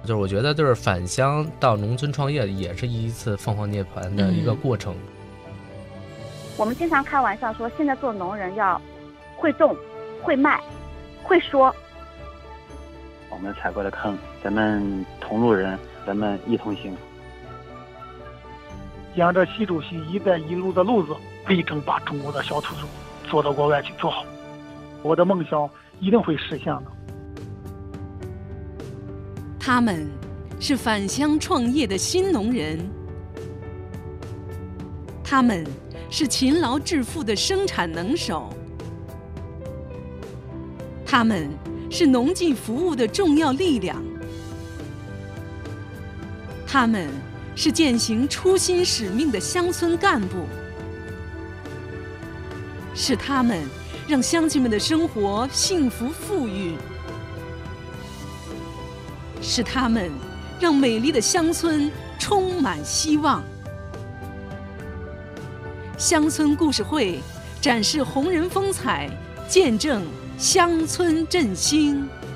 就是我觉得就是返乡到农村创业也是一次凤凰涅槃的一个过程。 我们经常开玩笑说，现在做农人要会种、会卖、会说。 我们踩过的坑，咱们同路人，咱们一同行。 沿着习主席“一带一路”的路子，力争把中国的小土豆做到国外去做好。我的梦想一定会实现的。 他们是返乡创业的新农人，他们是勤劳致富的生产能手，他们是农技服务的重要力量，他们是践行初心使命的乡村干部，是他们让乡亲们的生活幸福富裕，是他们让美丽的乡村充满希望。乡村故事会展示红人风采，见证乡村振兴。